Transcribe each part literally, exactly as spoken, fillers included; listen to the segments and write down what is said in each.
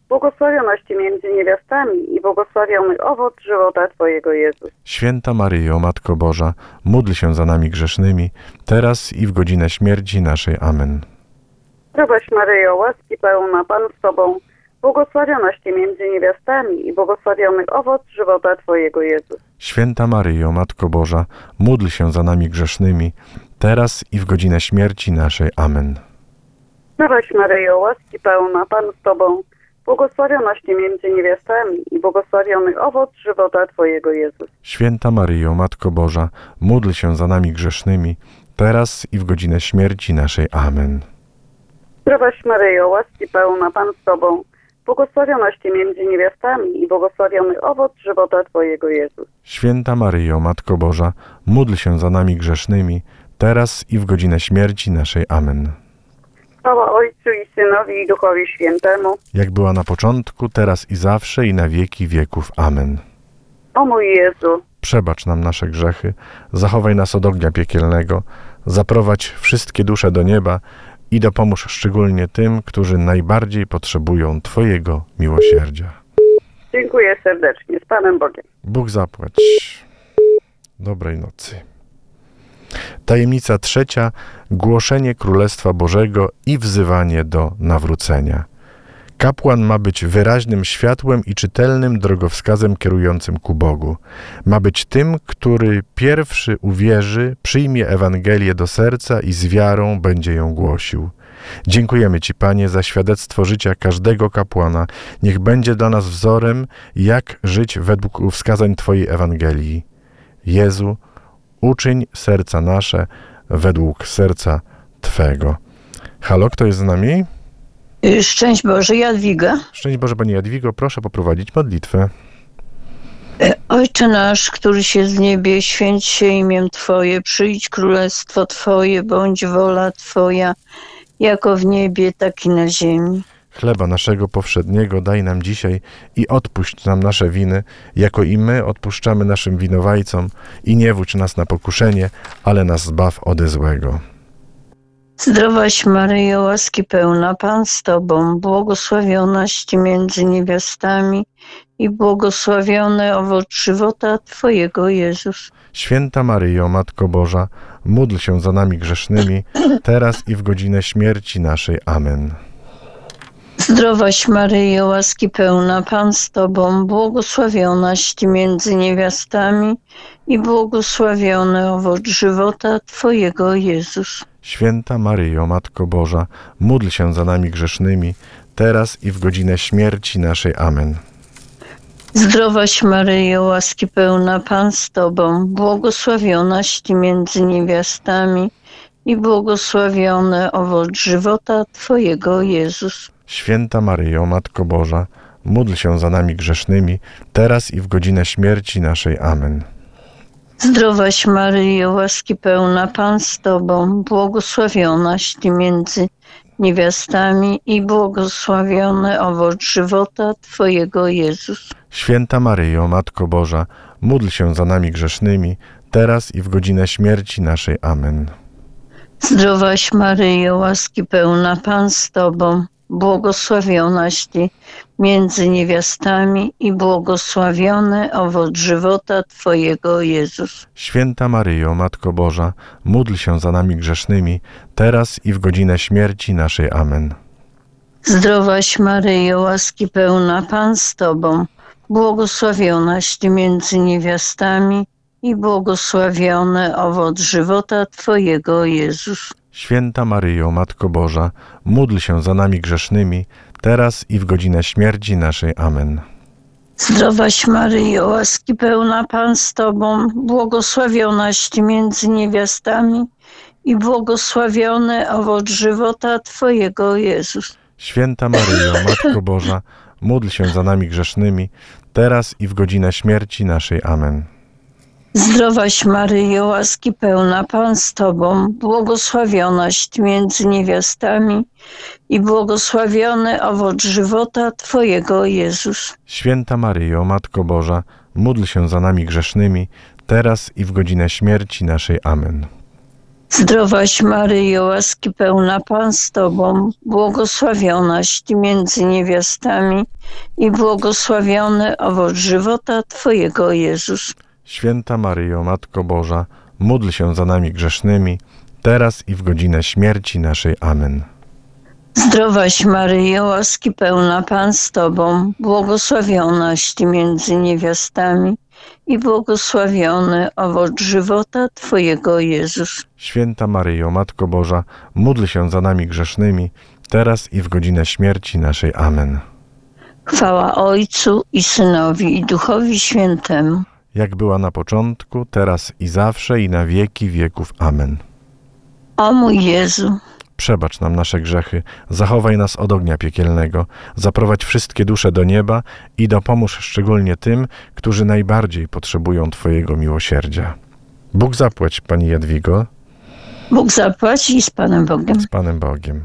błogosławionaś Ty między niewiastami i błogosławiony owoc żywota Twojego, Jezus. Święta Maryjo, Matko Boża, módl się za nami grzesznymi, teraz i w godzinę śmierci naszej. Amen. Zdrowaś Maryjo, łaski pełna, Pan z Tobą, błogosławionaś Ty między niewiastami i błogosławiony owoc żywota Twojego, Jezus. Święta Maryjo, Matko Boża, módl się za nami grzesznymi, teraz i w godzinę śmierci naszej. Amen. Zdrowaś Maryjo, łaski pełna, Pan z Tobą, błogosławionaś Ty między niewiastami i błogosławiony owoc żywota Twojego, Jezus. Święta Maryjo, Matko Boża, módl się za nami grzesznymi, teraz i w godzinę śmierci naszej. Amen. Zdrowaś Maryjo, łaski pełna, Pan z Tobą, błogosławionaś Ty między niewiastami i błogosławiony owoc żywota Twojego, Jezus. Święta Maryjo, Matko Boża, módl się za nami grzesznymi, teraz i w godzinę śmierci naszej. Amen. Chwała Ojcu i Synowi i Duchowi Świętemu, Jak była na początku, teraz i zawsze, i na wieki wieków. Amen. o mój Jezu. Przebacz nam nasze grzechy, zachowaj nas od ognia piekielnego, zaprowadź wszystkie dusze do nieba i dopomóż szczególnie tym, którzy najbardziej potrzebują Twojego miłosierdzia. Dziękuję serdecznie. Z Panem Bogiem. Bóg zapłać. Dobrej nocy. Tajemnica trzecia. Głoszenie Królestwa Bożego i wzywanie do nawrócenia. Kapłan ma być wyraźnym światłem i czytelnym drogowskazem kierującym ku Bogu. Ma być tym, który pierwszy uwierzy, przyjmie Ewangelię do serca i z wiarą będzie ją głosił. Dziękujemy Ci, Panie, za świadectwo życia każdego kapłana. Niech będzie dla nas wzorem, jak żyć według wskazań Twojej Ewangelii. Jezu, uczyń serca nasze według serca Twego. Halo, kto jest z nami? Szczęść Boże, Jadwiga. Szczęść Boże, Pani Jadwigo, proszę poprowadzić modlitwę. Ojcze nasz, któryś jest w niebie, święć się imię Twoje, przyjdź królestwo Twoje, bądź wola Twoja, jako w niebie, tak i na ziemi. Chleba naszego powszedniego daj nam dzisiaj i odpuść nam nasze winy, jako i my odpuszczamy naszym winowajcom, i nie wódź nas na pokuszenie, ale nas zbaw ode złego. Zdrowaś Maryjo, łaski pełna, Pan z Tobą, błogosławionaś Ty między niewiastami i błogosławiony owoc żywota Twojego, Jezus. Święta Maryjo, Matko Boża, módl się za nami grzesznymi, teraz i w godzinę śmierci naszej. Amen. Zdrowaś Maryjo, łaski pełna, Pan z Tobą, błogosławionaś Ty między niewiastami i błogosławiony owoc żywota Twojego, Jezus. Święta Maryjo, Matko Boża, módl się za nami grzesznymi, teraz i w godzinę śmierci naszej. Amen. Zdrowaś Maryjo, łaski pełna, Pan z Tobą, błogosławionaś Ty między niewiastami i błogosławiony owoc żywota Twojego, Jezus. Święta Maryjo, Matko Boża, módl się za nami grzesznymi, teraz i w godzinę śmierci naszej. Amen. Zdrowaś Maryjo, łaski pełna, Pan z Tobą, błogosławionaś Ty między niewiastami i błogosławiony owoc żywota Twojego, Jezus. Święta Maryjo, Matko Boża, módl się za nami grzesznymi, teraz i w godzinę śmierci naszej. Amen. Zdrowaś Maryjo, łaski pełna, Pan z Tobą, błogosławionaś Ty między niewiastami i błogosławiony owoc żywota Twojego, Jezus. Święta Maryjo, Matko Boża, módl się za nami grzesznymi, teraz i w godzinę śmierci naszej. Amen. Zdrowaś Maryjo, łaski pełna, Pan z Tobą, błogosławionaś Ty między niewiastami i błogosławiony owoc żywota Twojego, Jezus. Święta Maryjo, Matko Boża, módl się za nami grzesznymi, teraz i w godzinę śmierci naszej. Amen. Zdrowaś Maryjo, łaski pełna, Pan z Tobą, błogosławionaś Ty między niewiastami i błogosławiony owoc żywota Twojego, Jezus. Święta Maryjo, Matko Boża, módl się za nami grzesznymi, teraz i w godzinę śmierci naszej. Amen. Zdrowaś Maryjo, łaski pełna, Pan z Tobą, błogosławionaś Ty między niewiastami i błogosławiony owoc żywota Twojego, Jezus. Święta Maryjo, Matko Boża, módl się za nami grzesznymi, teraz i w godzinę śmierci naszej. Amen. Zdrowaś Maryjo, łaski pełna Pan z Tobą, błogosławionaś Ty między niewiastami i błogosławiony owoc żywota Twojego, Jezus. Święta Maryjo, Matko Boża, módl się za nami grzesznymi, teraz i w godzinę śmierci naszej. Amen. Zdrowaś Maryjo, łaski pełna Pan z Tobą, błogosławionaś Ty między niewiastami i błogosławiony owoc żywota Twojego, Jezus. Święta Maryjo, Matko Boża, módl się za nami grzesznymi, teraz i w godzinę śmierci naszej. Amen. Chwała Ojcu i Synowi i Duchowi Świętemu. Jak była na początku, teraz i zawsze i na wieki wieków. Amen. O mój Jezu, Przebacz nam nasze grzechy, zachowaj nas od ognia piekielnego, zaprowadź wszystkie dusze do nieba i dopomóż szczególnie tym, którzy najbardziej potrzebują Twojego miłosierdzia. Bóg zapłać, Pani Jadwigo, Bóg zapłaci z Panem Bogiem. z Panem Bogiem.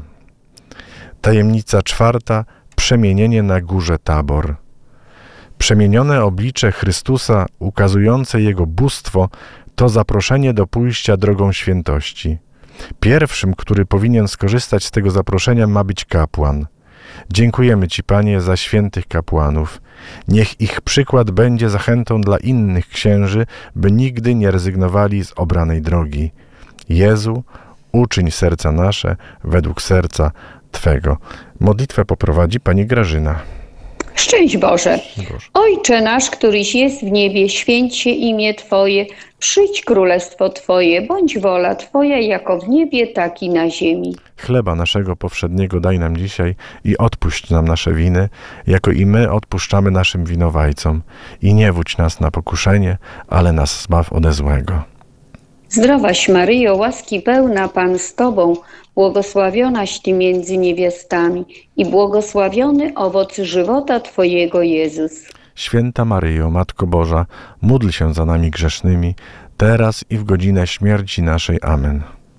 Tajemnica czwarta. Przemienienie na górze Tabor. Przemienione oblicze Chrystusa, ukazujące Jego bóstwo, to zaproszenie do pójścia drogą świętości. Pierwszym, który powinien skorzystać z tego zaproszenia, ma być kapłan. Dziękujemy Ci, Panie, za świętych kapłanów. Niech ich przykład będzie zachętą dla innych księży, by nigdy nie rezygnowali z obranej drogi. Jezu, uczyń serca nasze według serca Twego. Modlitwę poprowadzi Pani Grażyna. Szczęść Boże. Boże. Ojcze nasz, któryś jest w niebie, święć się imię Twoje, przyjdź królestwo Twoje, bądź wola Twoja jako w niebie, tak i na ziemi. Chleba naszego powszedniego daj nam dzisiaj i odpuść nam nasze winy, jako i my odpuszczamy naszym winowajcom. I nie wódź nas na pokuszenie, ale nas zbaw ode złego. Zdrowaś Maryjo, łaski pełna Pan z Tobą, błogosławionaś Ty między niewiastami i błogosławiony owoc żywota Twojego, Jezus. Święta Maryjo, Matko Boża, módl się za nami grzesznymi, teraz i w godzinę śmierci naszej. Amen.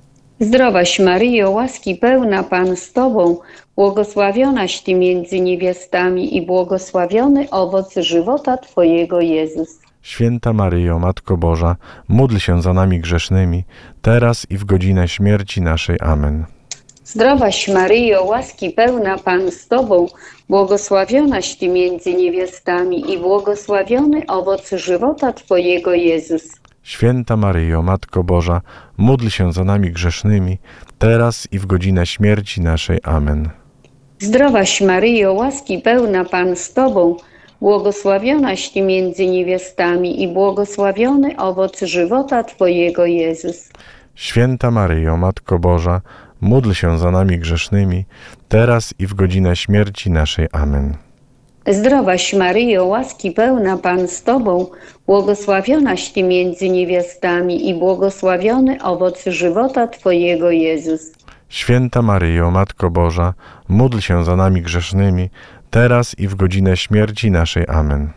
Zdrowaś Maryjo, łaski pełna Pan z Tobą, błogosławionaś Ty między niewiastami i błogosławiony owoc żywota Twojego, Jezus. Święta Maryjo, Matko Boża, módl się za nami grzesznymi, teraz i w godzinę śmierci naszej. Amen. Zdrowaś Maryjo, łaski pełna Pan z Tobą, błogosławionaś Ty między niewiastami i błogosławiony owoc żywota Twojego, Jezus. Święta Maryjo, Matko Boża, módl się za nami grzesznymi, teraz i w godzinę śmierci naszej. Amen. Zdrowaś Maryjo, łaski pełna Pan z Tobą, błogosławionaś Ty między niewiastami i błogosławiony owoc żywota Twojego, Jezus. Święta Maryjo, Matko Boża, módl się za nami grzesznymi, teraz i w godzinę śmierci naszej. Amen. Zdrowaś Maryjo, łaski pełna Pan z Tobą, błogosławionaś Ty między niewiastami i błogosławiony owoc żywota Twojego, Jezus. Święta Maryjo, Matko Boża, módl się za nami grzesznymi, teraz i w godzinę śmierci naszej. Amen.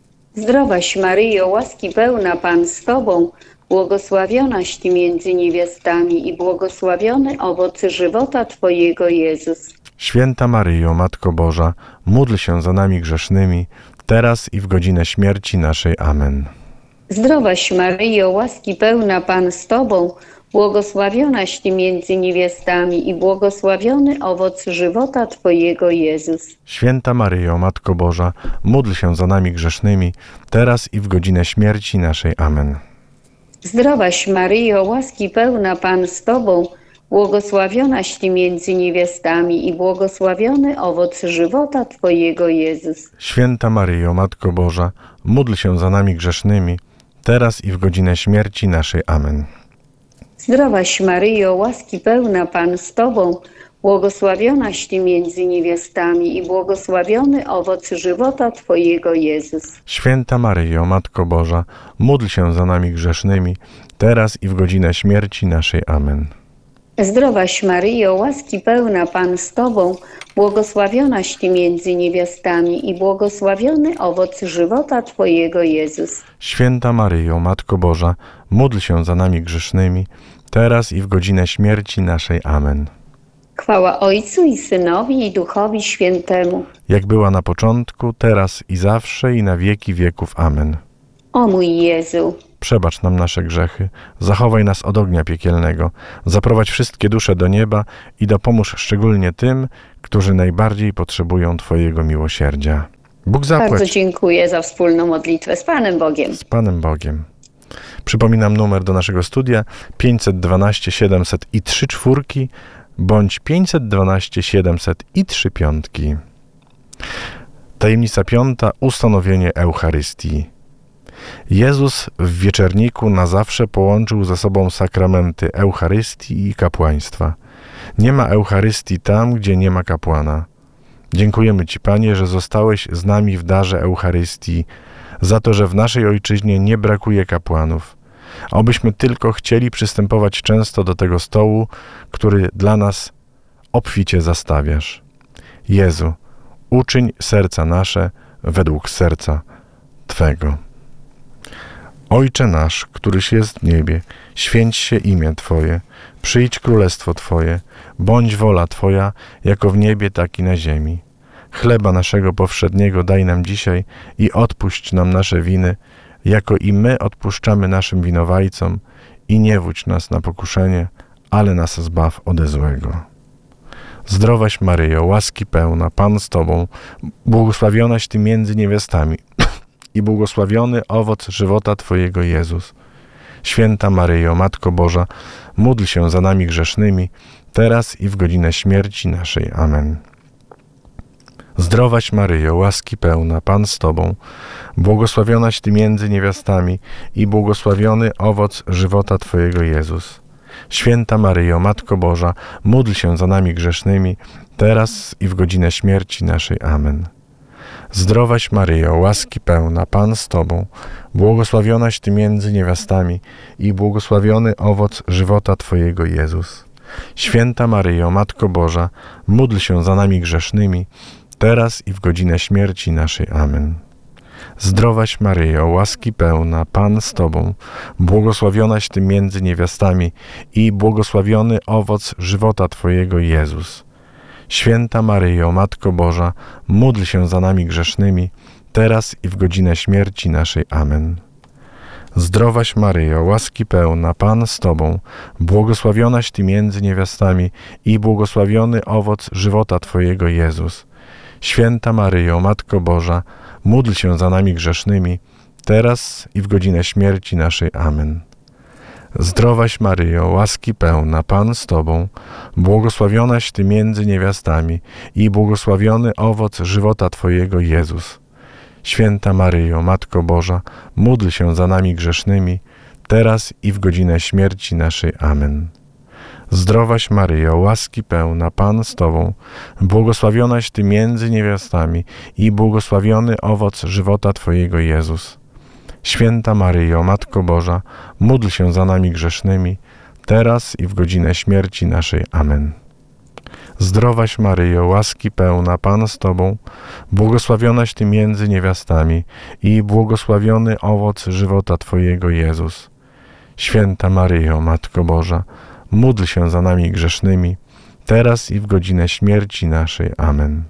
Zdrowaś Maryjo, łaski pełna Pan z Tobą, błogosławionaś Ty między niewiastami i błogosławiony owoc żywota Twojego, Jezus. Święta Maryjo, Matko Boża, módl się za nami grzesznymi, teraz i w godzinę śmierci naszej. Amen. Zdrowaś Maryjo, łaski pełna Pan z Tobą, błogosławionaś Ty między niewiastami i błogosławiony owoc żywota Twojego, Jezus. Święta Maryjo, Matko Boża, módl się za nami grzesznymi, teraz i w godzinę śmierci naszej. Amen. Zdrowaś Maryjo, łaski pełna Pan z Tobą, błogosławionaś Ty między niewiastami i błogosławiony owoc żywota Twojego, Jezus. Święta Maryjo, Matko Boża, módl się za nami grzesznymi, teraz i w godzinę śmierci naszej. Amen. Zdrowaś Maryjo, łaski pełna Pan z Tobą, błogosławionaś Ty między niewiastami i błogosławiony owoc żywota Twojego, Jezus. Święta Maryjo, Matko Boża, módl się za nami grzesznymi, teraz i w godzinę śmierci naszej. Amen. Zdrowaś Maryjo, łaski pełna Pan z Tobą, błogosławionaś Ty między niewiastami i błogosławiony owoc żywota Twojego, Jezus. Święta Maryjo, Matko Boża, módl się za nami grzesznymi, teraz i w godzinę śmierci naszej. Amen. Chwała Ojcu i Synowi i Duchowi Świętemu. Jak była na początku, teraz i zawsze i na wieki wieków. Amen. O mój Jezu, przebacz nam nasze grzechy, zachowaj nas od ognia piekielnego, zaprowadź wszystkie dusze do nieba i dopomóż szczególnie tym, którzy najbardziej potrzebują Twojego miłosierdzia. Bóg zapłać. Bardzo dziękuję za wspólną modlitwę z Panem Bogiem. Z Panem Bogiem. Przypominam numer do naszego studia pięćset dwanaście siedemset i trzy czwórki bądź pięćset dwanaście siedemset i trzy piątki. Tajemnica piąta. Ustanowienie Eucharystii. Jezus w wieczerniku na zawsze połączył ze sobą sakramenty Eucharystii i kapłaństwa. Nie ma Eucharystii tam, gdzie nie ma kapłana. Dziękujemy Ci, Panie, że zostałeś z nami w darze Eucharystii, za to, że w naszej Ojczyźnie nie brakuje kapłanów. Obyśmy tylko chcieli przystępować często do tego stołu, który dla nas obficie zastawiasz. Jezu, uczyń serca nasze według serca Twego. Ojcze nasz, któryś jest w niebie, święć się imię Twoje, przyjdź królestwo Twoje, bądź wola Twoja, jako w niebie, tak i na ziemi. Chleba naszego powszedniego daj nam dzisiaj i odpuść nam nasze winy, jako i my odpuszczamy naszym winowajcom, i nie wódź nas na pokuszenie, ale nas zbaw ode złego. Zdrowaś Maryjo, łaski pełna, Pan z Tobą, błogosławionaś Ty między niewiastami i błogosławiony owoc żywota Twojego Jezus. Święta Maryjo, Matko Boża, módl się za nami grzesznymi, teraz i w godzinę śmierci naszej. Amen. Zdrowaś Maryjo, łaski pełna, Pan z Tobą, błogosławionaś Ty między niewiastami i błogosławiony owoc żywota Twojego Jezus. Święta Maryjo, Matko Boża, módl się za nami grzesznymi, teraz i w godzinę śmierci naszej. Amen. Zdrowaś Maryjo, łaski pełna, Pan z Tobą, błogosławionaś Ty między niewiastami i błogosławiony owoc żywota Twojego Jezus. Święta Maryjo, Matko Boża, módl się za nami grzesznymi, teraz i w godzinę śmierci naszej. Amen. Zdrowaś Maryjo, łaski pełna, Pan z Tobą, błogosławionaś Ty między niewiastami i błogosławiony owoc żywota Twojego Jezus. Święta Maryjo, Matko Boża, módl się za nami grzesznymi, teraz i w godzinę śmierci naszej. Amen. Zdrowaś Maryjo, łaski pełna, Pan z Tobą, błogosławionaś Ty między niewiastami i błogosławiony owoc żywota Twojego Jezus. Święta Maryjo, Matko Boża, módl się za nami grzesznymi, teraz i w godzinę śmierci naszej. Amen. Zdrowaś Maryjo, łaski pełna, Pan z Tobą, błogosławionaś Ty między niewiastami i błogosławiony owoc żywota Twojego Jezus. Święta Maryjo, Matko Boża, módl się za nami grzesznymi, teraz i w godzinę śmierci naszej. Amen. Zdrowaś Maryjo, łaski pełna, Pan z Tobą, błogosławionaś Ty między niewiastami i błogosławiony owoc żywota Twojego Jezus. Święta Maryjo, Matko Boża, módl się za nami grzesznymi, teraz i w godzinę śmierci naszej. Amen. Zdrowaś Maryjo, łaski pełna, Pan z Tobą, błogosławionaś Ty między niewiastami i błogosławiony owoc żywota Twojego Jezus. Święta Maryjo, Matko Boża, módl się za nami grzesznymi, teraz i w godzinę śmierci naszej. Amen.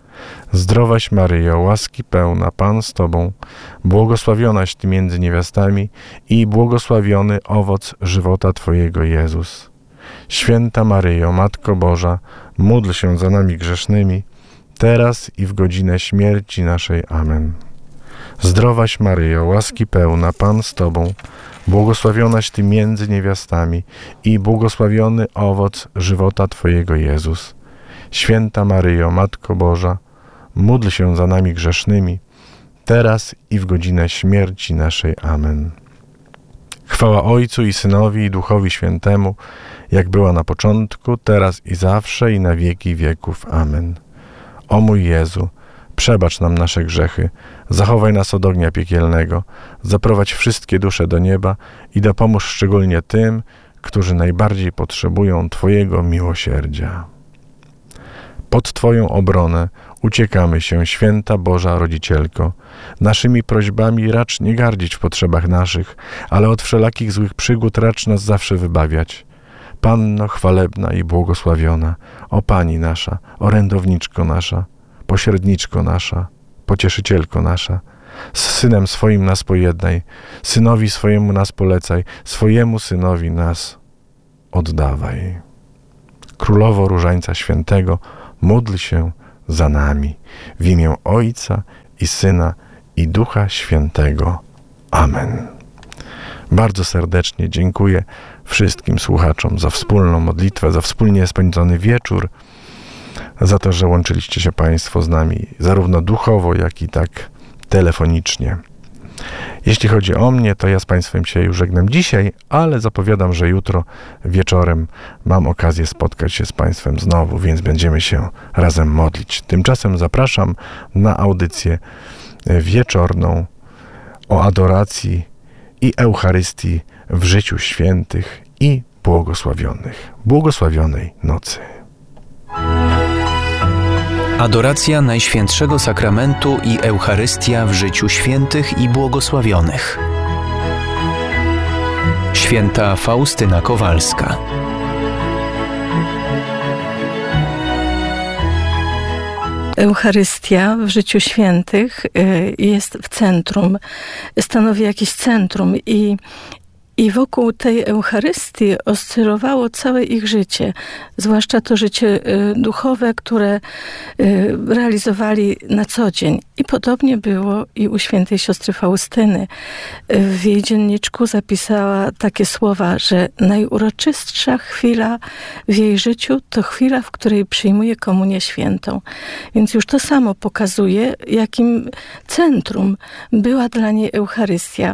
Zdrowaś Maryjo, łaski pełna, Pan z Tobą, błogosławionaś Ty między niewiastami i błogosławiony owoc żywota Twojego Jezus. Święta Maryjo, Matko Boża, módl się za nami grzesznymi, teraz i w godzinę śmierci naszej. Amen. Zdrowaś Maryjo, łaski pełna, Pan z Tobą, błogosławionaś Ty między niewiastami i błogosławiony owoc żywota Twojego Jezus. Święta Maryjo, Matko Boża, módl się za nami grzesznymi, teraz i w godzinę śmierci naszej. Amen. Chwała Ojcu i Synowi i Duchowi Świętemu, jak była na początku, teraz i zawsze i na wieki wieków. Amen. O mój Jezu, przebacz nam nasze grzechy, zachowaj nas od ognia piekielnego, zaprowadź wszystkie dusze do nieba i dopomóż szczególnie tym, którzy najbardziej potrzebują Twojego miłosierdzia. Pod Twoją obronę uciekamy się, Święta Boża Rodzicielko. Naszymi prośbami racz nie gardzić w potrzebach naszych, ale od wszelakich złych przygód racz nas zawsze wybawiać. Panno chwalebna i błogosławiona, o Pani nasza, orędowniczko nasza, pośredniczko nasza, pocieszycielko nasza, Z Synem swoim nas pojednaj, Synowi swojemu nas polecaj, swojemu Synowi nas oddawaj. Królowo Różańca Świętego, módl się za nami. W imię Ojca i Syna i Ducha Świętego. Amen. Bardzo serdecznie dziękuję wszystkim słuchaczom za wspólną modlitwę, za wspólnie spędzony wieczór, za to, że łączyliście się Państwo z nami zarówno duchowo, jak i tak telefonicznie. Jeśli chodzi o mnie, to ja z Państwem się już żegnam dzisiaj, ale zapowiadam, że jutro wieczorem mam okazję spotkać się z Państwem znowu, więc będziemy się razem modlić. Tymczasem zapraszam na audycję wieczorną o adoracji i Eucharystii w życiu świętych i błogosławionych. Błogosławionej nocy. Adoracja Najświętszego Sakramentu i Eucharystia w życiu świętych i błogosławionych. Święta Faustyna Kowalska. Eucharystia w życiu świętych jest w centrum, stanowi jakieś centrum i I wokół tej Eucharystii oscylowało całe ich życie, zwłaszcza to życie duchowe, które realizowali na co dzień. I podobnie było i u świętej siostry Faustyny. W jej dzienniczku zapisała takie słowa, że najuroczystsza chwila w jej życiu to chwila, w której przyjmuje komunię świętą. Więc już to samo pokazuje, jakim centrum była dla niej Eucharystia.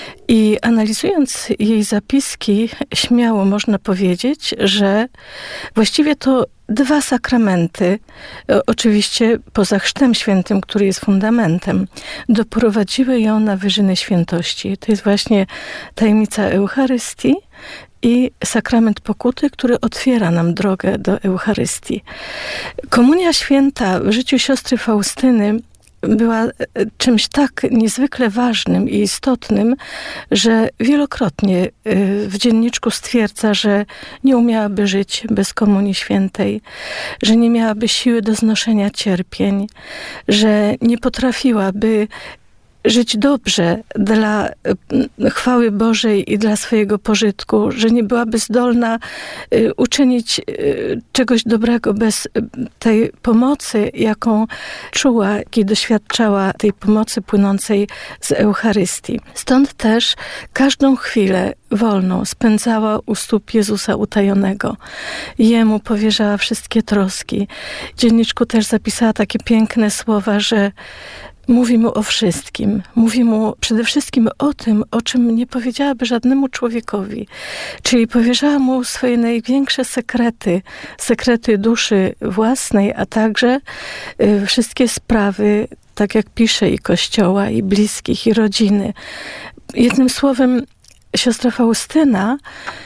I analizując jej zapiski, śmiało można powiedzieć, że właściwie to dwa sakramenty, oczywiście poza chrztem świętym, który jest fundamentem, doprowadziły ją na wyżyny świętości. To jest właśnie tajemnica Eucharystii i sakrament pokuty, który otwiera nam drogę do Eucharystii. Komunia święta w życiu siostry Faustyny była czymś tak niezwykle ważnym i istotnym, że wielokrotnie w dzienniczku stwierdza, że nie umiałaby żyć bez komunii świętej, że nie miałaby siły do znoszenia cierpień, że nie potrafiłaby żyć dobrze dla chwały Bożej i dla swojego pożytku, że nie byłaby zdolna uczynić czegoś dobrego bez tej pomocy, jaką czuła, jakiej doświadczała, tej pomocy płynącej z Eucharystii. Stąd też każdą chwilę wolną spędzała u stóp Jezusa utajonego. Jemu powierzała wszystkie troski. W dzienniczku też zapisała takie piękne słowa, że mówi mu o wszystkim. Mówi mu przede wszystkim o tym, o czym nie powiedziałaby żadnemu człowiekowi. Czyli powierzała mu swoje największe sekrety, sekrety duszy własnej, a także y, wszystkie sprawy, tak jak pisze, i Kościoła, i bliskich, i rodziny. Jednym słowem, siostra Faustyna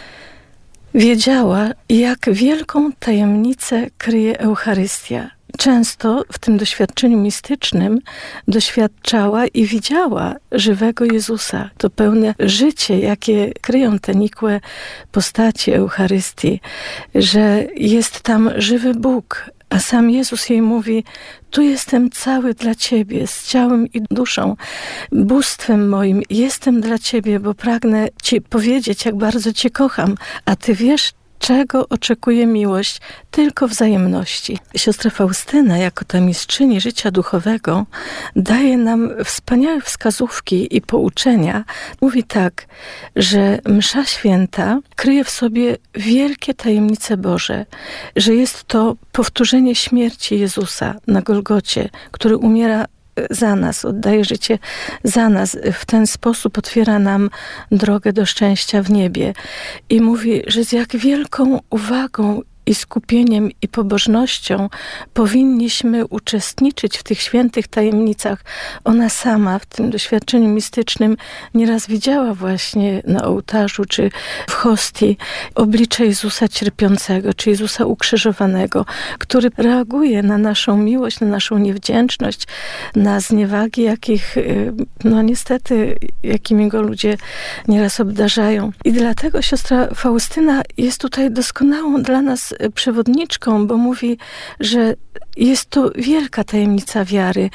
wiedziała, jak wielką tajemnicę kryje Eucharystia. Często w tym doświadczeniu mistycznym doświadczała i widziała żywego Jezusa. To pełne życie, jakie kryją te nikłe postaci Eucharystii, że jest tam żywy Bóg, a sam Jezus jej mówi: tu jestem cały dla Ciebie, z ciałem i duszą, bóstwem moim jestem dla Ciebie, bo pragnę Ci powiedzieć, jak bardzo Cię kocham, a Ty wiesz, czego oczekuje miłość? Tylko wzajemności. Siostra Faustyna, jako ta mistrzyni życia duchowego, daje nam wspaniałe wskazówki i pouczenia. Mówi tak, że msza święta kryje w sobie wielkie tajemnice Boże, że jest to powtórzenie śmierci Jezusa na Golgocie, który umiera za nas, oddaje życie za nas. W ten sposób otwiera nam drogę do szczęścia w niebie. I mówi, że z jak wielką uwagą i skupieniem i pobożnością powinniśmy uczestniczyć w tych świętych tajemnicach. Ona sama w tym doświadczeniu mistycznym nieraz widziała właśnie na ołtarzu czy w hostii oblicze Jezusa cierpiącego, czy Jezusa ukrzyżowanego, który reaguje na naszą miłość, na naszą niewdzięczność, na zniewagi, jakich, no niestety, jakimi go ludzie nieraz obdarzają. I dlatego siostra Faustyna jest tutaj doskonałą dla nas przewodniczką, bo mówi, że jest to wielka tajemnica wiary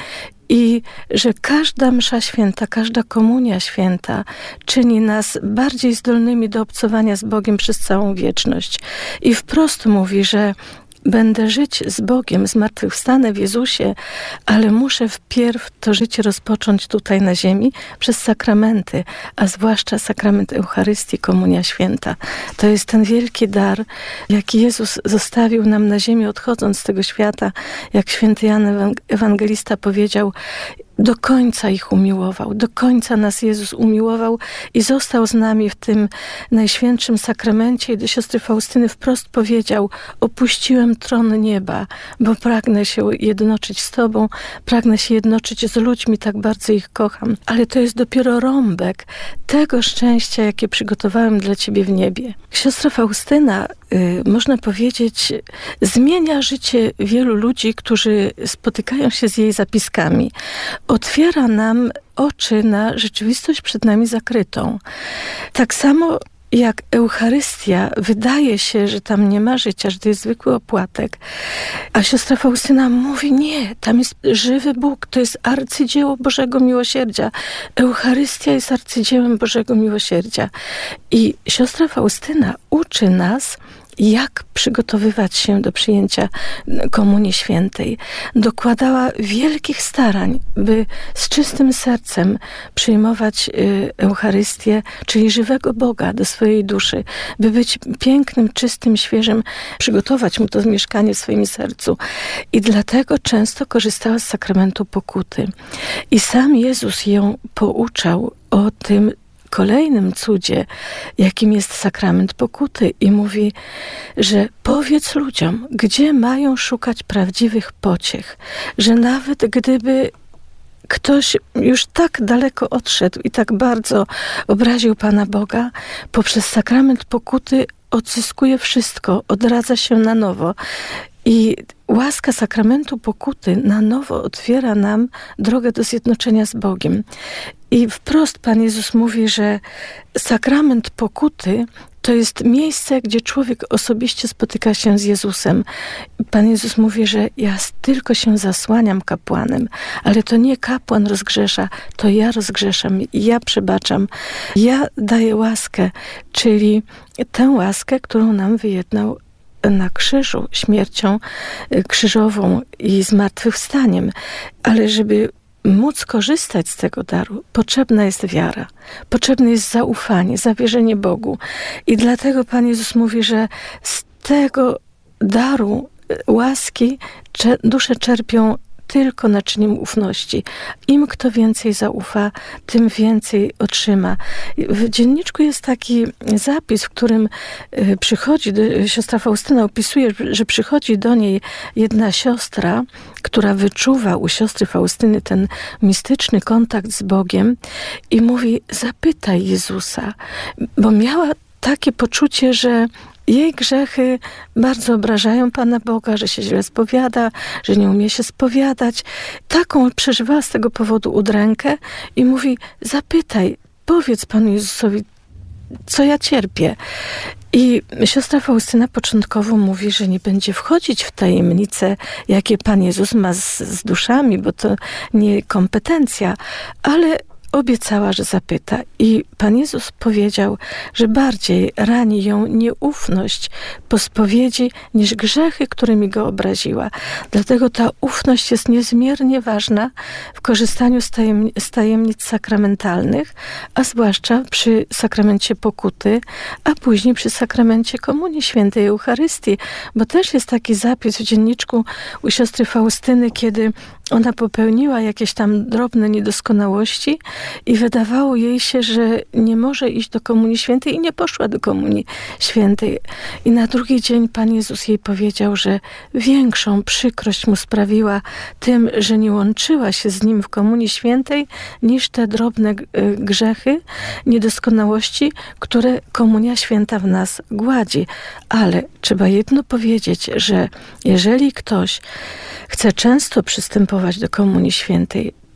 i że każda msza święta, każda komunia święta czyni nas bardziej zdolnymi do obcowania z Bogiem przez całą wieczność. I wprost mówi, że będę żyć z Bogiem, zmartwychwstanę w Jezusie, ale muszę wpierw to życie rozpocząć tutaj na ziemi przez sakramenty, a zwłaszcza sakrament Eucharystii, Komunia Święta. To jest ten wielki dar, jaki Jezus zostawił nam na ziemi, odchodząc z tego świata. Jak święty Jan Ewangelista powiedział, do końca ich umiłował, do końca nas Jezus umiłował i został z nami w tym najświętszym sakramencie. I do siostry Faustyny wprost powiedział, opuściłem tron nieba, bo pragnę się jednoczyć z Tobą, pragnę się jednoczyć z ludźmi, tak bardzo ich kocham. Ale to jest dopiero rąbek tego szczęścia, jakie przygotowałem dla Ciebie w niebie. Siostra Faustyna, y, można powiedzieć, zmienia życie wielu ludzi, którzy spotykają się z jej zapiskami. Otwiera nam oczy na rzeczywistość przed nami zakrytą. Tak samo jak Eucharystia, wydaje się, że tam nie ma życia, że to jest zwykły opłatek. A siostra Faustyna mówi, nie, tam jest żywy Bóg, to jest arcydzieło Bożego Miłosierdzia. Eucharystia jest arcydziełem Bożego Miłosierdzia. I siostra Faustyna uczy nas, jak przygotowywać się do przyjęcia Komunii Świętej. Dokładała wielkich starań, by z czystym sercem przyjmować Eucharystię, czyli żywego Boga do swojej duszy, by być pięknym, czystym, świeżym, przygotować Mu to mieszkanie w swoim sercu. I dlatego często korzystała z sakramentu pokuty. I sam Jezus ją pouczał o tym kolejnym cudzie, jakim jest sakrament pokuty, i mówi, że powiedz ludziom, gdzie mają szukać prawdziwych pociech, że nawet gdyby ktoś już tak daleko odszedł i tak bardzo obraził Pana Boga, poprzez sakrament pokuty odzyskuje wszystko, odradza się na nowo. I łaska sakramentu pokuty na nowo otwiera nam drogę do zjednoczenia z Bogiem. I wprost Pan Jezus mówi, że sakrament pokuty to jest miejsce, gdzie człowiek osobiście spotyka się z Jezusem. Pan Jezus mówi, że ja tylko się zasłaniam kapłanem, ale to nie kapłan rozgrzesza, to ja rozgrzeszam, ja przebaczam. Ja daję łaskę, czyli tę łaskę, którą nam wyjednał na krzyżu, śmiercią krzyżową i zmartwychwstaniem. Ale żeby móc korzystać z tego daru, potrzebna jest wiara. Potrzebne jest zaufanie, zawierzenie Bogu. I dlatego Pan Jezus mówi, że z tego daru łaski dusze czerpią tylko naczyniem ufności. Im kto więcej zaufa, tym więcej otrzyma. W dzienniczku jest taki zapis, w którym przychodzi, siostra Faustyna opisuje, że przychodzi do niej jedna siostra, która wyczuwa u siostry Faustyny ten mistyczny kontakt z Bogiem i mówi, zapytaj Jezusa, bo miała takie poczucie, że jej grzechy bardzo obrażają Pana Boga, że się źle spowiada, że nie umie się spowiadać. Taką przeżywała z tego powodu udrękę i mówi, zapytaj, powiedz Panu Jezusowi, co ja cierpię. I siostra Faustyna początkowo mówi, że nie będzie wchodzić w tajemnice, jakie Pan Jezus ma z, z duszami, bo to nie kompetencja, ale obiecała, że zapyta. I Pan Jezus powiedział, że bardziej rani ją nieufność po spowiedzi niż grzechy, którymi go obraziła. Dlatego ta ufność jest niezmiernie ważna w korzystaniu z, tajem, z tajemnic sakramentalnych, a zwłaszcza przy sakramencie pokuty, a później przy sakramencie Komunii Świętej Eucharystii, bo też jest taki zapis w dzienniczku u siostry Faustyny, kiedy ona popełniła jakieś tam drobne niedoskonałości i wydawało jej się, że nie może iść do Komunii Świętej i nie poszła do Komunii Świętej. I na drugi dzień Pan Jezus jej powiedział, że większą przykrość mu sprawiła tym, że nie łączyła się z nim w Komunii Świętej, niż te drobne grzechy, niedoskonałości, które Komunia Święta w nas gładzi. Ale trzeba jedno powiedzieć, że jeżeli ktoś chce często przystępować do Komunii Świętej,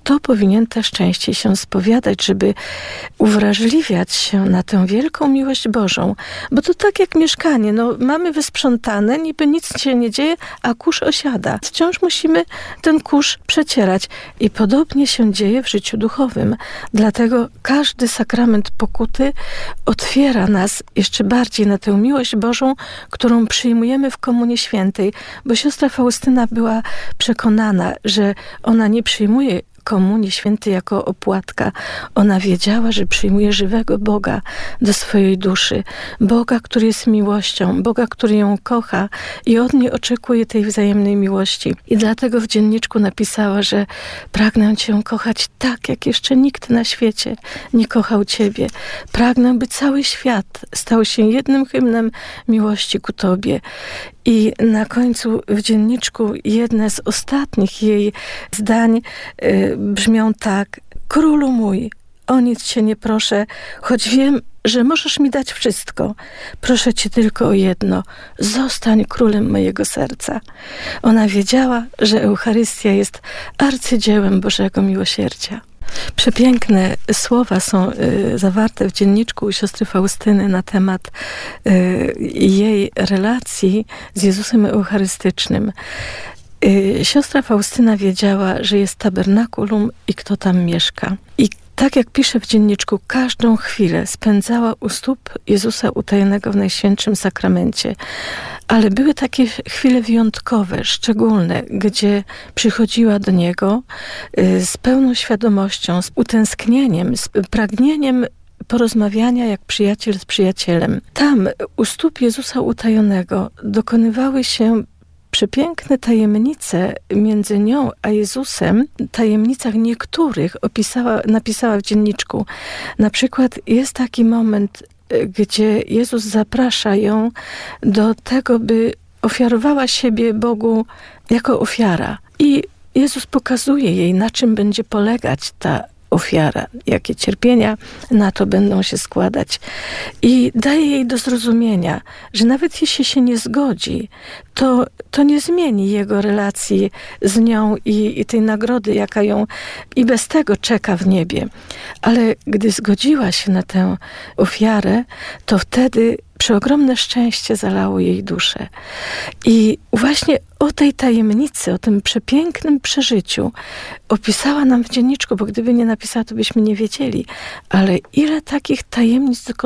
to powinien też częściej się spowiadać, żeby uwrażliwiać się na tę wielką miłość Bożą. Bo to tak jak mieszkanie, no mamy wysprzątane, niby nic się nie dzieje, a kurz osiada. Wciąż musimy ten kurz przecierać. I podobnie się dzieje w życiu duchowym. Dlatego każdy sakrament pokuty otwiera nas jeszcze bardziej na tę miłość Bożą, którą przyjmujemy w Komunii Świętej. Bo siostra Faustyna była przekonana, że ona nie przyjmuje Komunii Świętej jako opłatka. Ona wiedziała, że przyjmuje żywego Boga do swojej duszy. Boga, który jest miłością. Boga, który ją kocha i od niej oczekuje tej wzajemnej miłości. I dlatego w dzienniczku napisała, że pragnę Cię kochać tak, jak jeszcze nikt na świecie nie kochał Ciebie. Pragnę, by cały świat stał się jednym hymnem miłości ku Tobie. I na końcu w dzienniczku jedne z ostatnich jej zdań y, brzmią tak: Królu mój, o nic Cię nie proszę, choć wiem, że możesz mi dać wszystko. Proszę Cię tylko o jedno: zostań królem mojego serca. Ona wiedziała, że Eucharystia jest arcydziełem Bożego miłosierdzia. Przepiękne słowa są y, zawarte w dzienniczku u siostry Faustyny na temat y, jej relacji z Jezusem Eucharystycznym. Y, siostra Faustyna wiedziała, że jest tabernakulum i kto tam mieszka. I tak jak pisze w dzienniczku, każdą chwilę spędzała u stóp Jezusa utajonego w Najświętszym Sakramencie. Ale były takie chwile wyjątkowe, szczególne, gdzie przychodziła do Niego y, z pełną świadomością, z utęsknieniem, z pragnieniem porozmawiania jak przyjaciel z przyjacielem. Tam, u stóp Jezusa utajonego, dokonywały się przepiękne tajemnice między nią a Jezusem, tajemnicach niektórych opisała, napisała w dzienniczku. Na przykład jest taki moment, gdzie Jezus zaprasza ją do tego, by ofiarowała siebie Bogu jako ofiara. I Jezus pokazuje jej, na czym będzie polegać ta ofiara, jakie cierpienia na to będą się składać. I daje jej do zrozumienia, że nawet jeśli się nie zgodzi, to, to nie zmieni jego relacji z nią i, i tej nagrody, jaka ją i bez tego czeka w niebie. Ale gdy zgodziła się na tę ofiarę, to wtedy przeogromne szczęście zalało jej duszę. I właśnie o tej tajemnicy, o tym przepięknym przeżyciu opisała nam w dzienniczku, bo gdyby nie napisała, to byśmy nie wiedzieli. Ale ile takich tajemnic